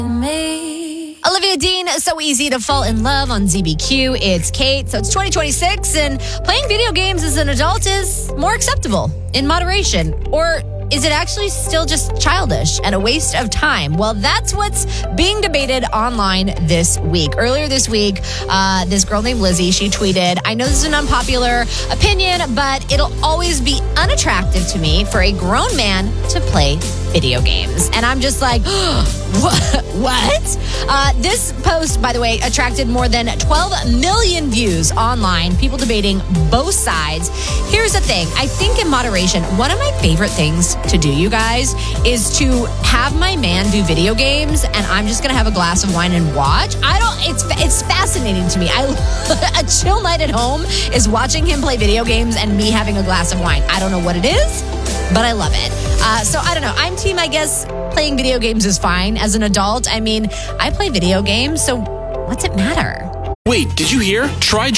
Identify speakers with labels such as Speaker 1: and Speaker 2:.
Speaker 1: Olivia Dean, So Easy to Fall in Love on ZBQ. It's Kate. So it's 2026 and playing video games as an adult is more acceptable in moderation. Or is it actually still just childish and a waste of time? Well, that's what's being debated online this week. Earlier this week, this girl named Lizzie, she tweeted, "I know this is an unpopular opinion, but it'll always be unattractive to me for a grown man to play video games." And I'm just like, what? This post, by the way, attracted more than 12 million views online, people debating both sides. Here's the thing. I think in moderation, one of my favorite things to do, you guys, is to have my man do video games and I'm just going to have a glass of wine and watch. It's fascinating to me. A chill night at home is watching him play video games and me having a glass of wine. I don't know what it is, but I love it. So I don't know. I'm team, I guess, playing video games is fine. As an adult, I mean, I play video games, so what's it matter?
Speaker 2: Wait, did you hear? Try